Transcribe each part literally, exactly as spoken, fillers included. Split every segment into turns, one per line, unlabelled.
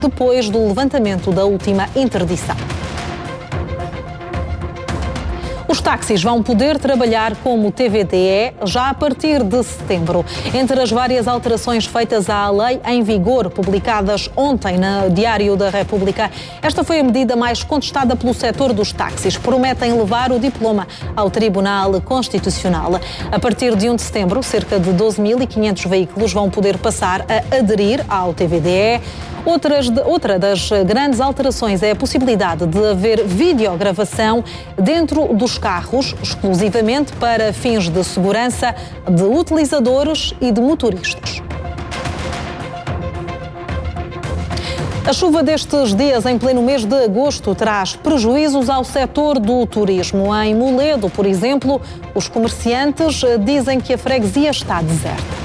depois do levantamento da última interdição. Os táxis vão poder trabalhar como T V D E já a partir de setembro. Entre as várias alterações feitas à lei em vigor, publicadas ontem no Diário da República, esta foi a medida mais contestada pelo setor dos táxis. Prometem levar o diploma ao Tribunal Constitucional. A partir de um de setembro, cerca de doze mil e quinhentos veículos vão poder passar a aderir ao T V D E. Outras de, outra das grandes alterações é a possibilidade de haver videogravação dentro dos carros, exclusivamente para fins de segurança de utilizadores e de motoristas. A chuva destes dias, em pleno mês de agosto, traz prejuízos ao setor do turismo. Em Moledo, por exemplo, os comerciantes dizem que a freguesia está deserta.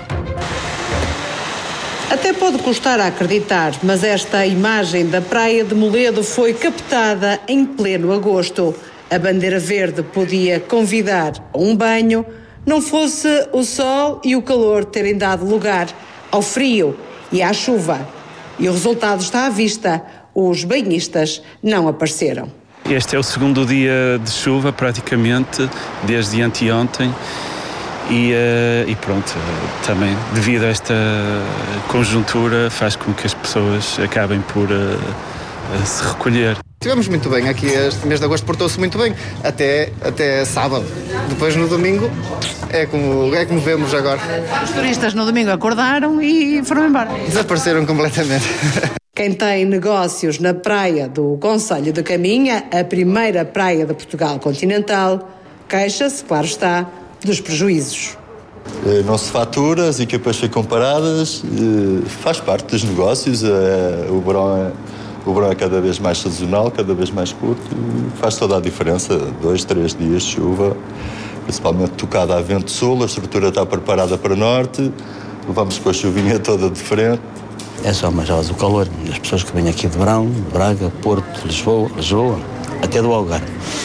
Até pode custar a acreditar, mas esta imagem da praia de Moledo foi captada em pleno agosto. A bandeira verde podia convidar a um banho, não fosse o sol e o calor terem dado lugar ao frio e à chuva. E o resultado está à vista, os banhistas não apareceram.
Este é o segundo dia de chuva, praticamente, desde anteontem. E, uh, e pronto, uh, também devido a esta conjuntura faz com que as pessoas acabem por uh, uh, se recolher.
Estivemos muito bem aqui, este mês de agosto portou-se muito bem, até, até sábado. Depois no domingo é como, é como vemos agora.
Os turistas no domingo acordaram e foram embora.
Desapareceram completamente.
Quem tem negócios na praia do Concelho de Caminha, a primeira praia de Portugal continental, queixa-se, claro está, dos prejuízos.
Não se fatura, as equipas ficam paradas, faz parte dos negócios, o verão é, o verão é cada vez mais sazonal, cada vez mais curto, faz toda a diferença, dois, três dias de chuva, principalmente tocada a vento sul, a estrutura está preparada para norte, vamos com a chuvinha toda de frente.
É só mais o calor, as pessoas que vêm aqui de Verão, Braga, Porto, Lisboa, Lisboa, até do Algarve.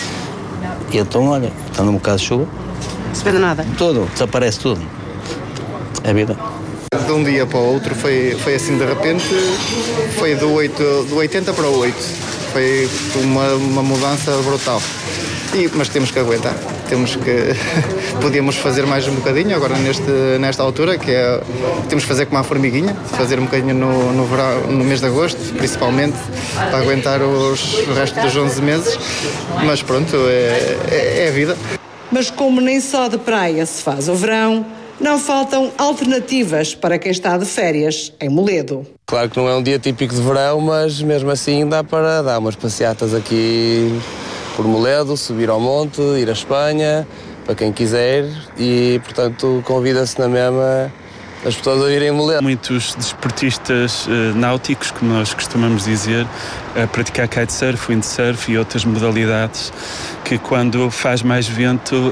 E então, olha, estando um bocado de chuva,
não se vê nada.
Tudo, desaparece tudo. É vida.
De um dia para o outro foi, foi assim de repente, foi do, oito, do oitenta para o oito. Foi uma, uma mudança brutal. E, mas temos que aguentar. Temos que. Podíamos fazer mais um bocadinho agora neste, nesta altura, que é. Temos que fazer como a formiguinha, fazer um bocadinho no, no, verão, no mês de agosto, principalmente, para aguentar os, o resto dos onze meses. Mas pronto, é, é, é a vida.
Mas como nem só de praia se faz o verão, não faltam alternativas para quem está de férias em Moledo.
Claro que não é um dia típico de verão, mas mesmo assim dá para dar umas passeatas aqui por Moledo, subir ao monte, ir à Espanha, para quem quiser, e portanto convida-se na mesma as pessoas a irem a Moledo.
Muitos desportistas uh, náuticos, como nós costumamos dizer, a praticar kitesurf, windsurf e outras modalidades, que quando faz mais vento, um,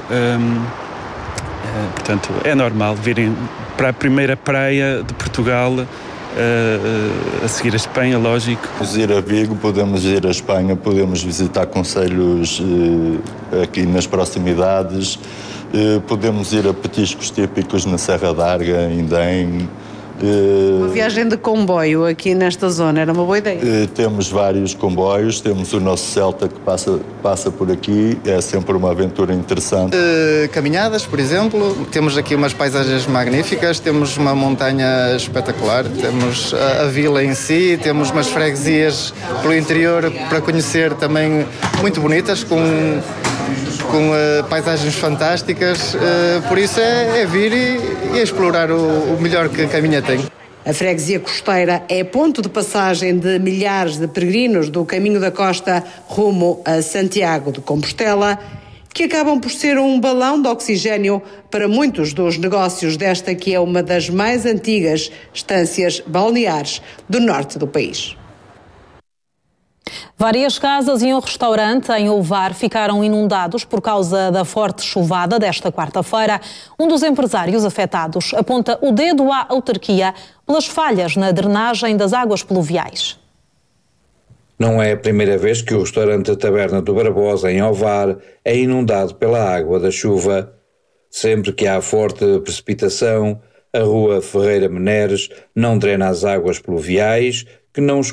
uh, portanto, é normal virem para a primeira praia de Portugal, uh, uh, a seguir a Espanha, lógico.
Podemos ir a Vigo, podemos ir a Espanha, podemos visitar concelhos uh, aqui nas proximidades, uh, podemos ir a petiscos típicos na Serra d'Arga, em Indém.
Uma viagem de comboio aqui nesta zona era uma boa ideia.
Temos vários comboios, temos o nosso Celta que passa, passa por aqui, é sempre uma aventura interessante.
Uh, caminhadas, por exemplo, temos aqui umas paisagens magníficas, temos uma montanha espetacular, temos a, a vila em si, temos umas freguesias pelo interior para conhecer também muito bonitas, com, com uh, paisagens fantásticas, uh, por isso é, é vir e, e explorar o, o melhor que a Caminha tem.
A freguesia costeira é ponto de passagem de milhares de peregrinos do caminho da costa rumo a Santiago de Compostela, que acabam por ser um balão de oxigênio para muitos dos negócios desta que é uma das mais antigas estâncias balneares do norte do país.
Várias casas e um restaurante em Ovar ficaram inundados por causa da forte chuvada desta quarta-feira. Um dos empresários afetados aponta o dedo à autarquia pelas falhas na drenagem das águas pluviais.
Não é a primeira vez que o restaurante Taberna do Barbosa, em Ovar, é inundado pela água da chuva. Sempre que há forte precipitação, a rua Ferreira Meneres não drena as águas pluviais que não os